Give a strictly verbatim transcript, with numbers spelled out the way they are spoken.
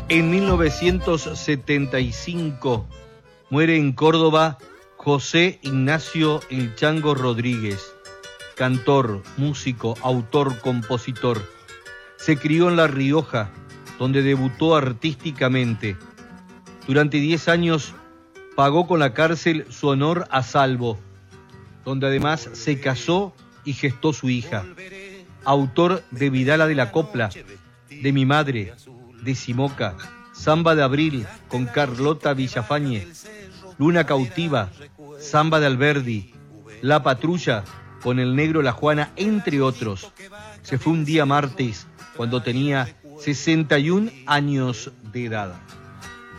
En mil novecientos setenta y cinco muere en Córdoba José Ignacio El Chango Rodríguez, cantor, músico, autor, compositor. Se crió en La Rioja, donde debutó artísticamente. Durante diez años pagó con la cárcel su honor a salvo, donde además se casó y gestó su hija. Autor de Vidala de la Copla, de Mi Madre, de Simoca, Samba de Abril con Carlota Villafañe, Luna Cautiva, Samba de Alberdi, La Patrulla con El Negro La Juana, entre otros. Se fue un día martes cuando tenía sesenta y un años de edad.